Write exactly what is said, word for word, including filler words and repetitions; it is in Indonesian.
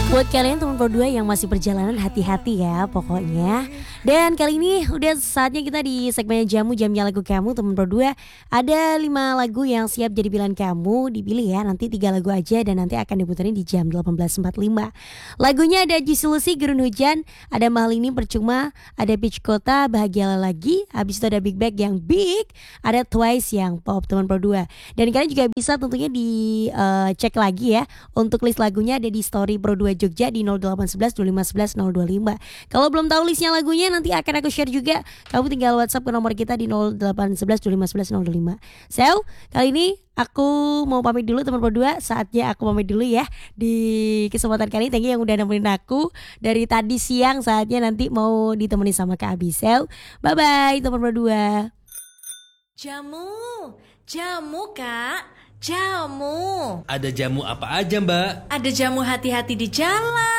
Buat kalian teman Pro dua yang masih perjalanan, hati-hati ya pokoknya. Dan kali ini udah saatnya kita di segmen Jamu Jamnya Lagu Kamu teman Pro dua. Ada lima lagu yang siap jadi pilihan kamu. Dipilih ya, nanti tiga lagu aja dan nanti akan diputerin di jam delapan belas empat puluh lima. Lagunya ada Juicy Lucy, Gurun Hujan, ada Mahal Ini Percuma, ada Peach Kota, Bahagialah Lagi. Habis itu ada Big Bang yang Big, ada Twice yang Pop teman Pro dua. Dan kalian juga bisa tentunya dicek uh, lagi ya. Untuk list lagunya ada di story Pro dua Jogja di nol delapan satu satu dua lima satu satu nol dua lima. Kalau belum tahu listnya lagunya nanti akan aku share juga. Kamu tinggal WhatsApp ke nomor kita di nol delapan satu satu dua lima satu satu nol dua lima. So, kali ini aku mau pamit dulu teman Pro dua. Saatnya aku pamit dulu ya di kesempatan kali ini. Thank you yang udah nemenin aku dari tadi siang. Saatnya nanti mau ditemani sama Kak Abi. So, bye bye teman Pro dua. Jamu, jamu Kak. Jamu. Ada jamu apa aja, Mbak? Ada jamu hati-hati di jalan,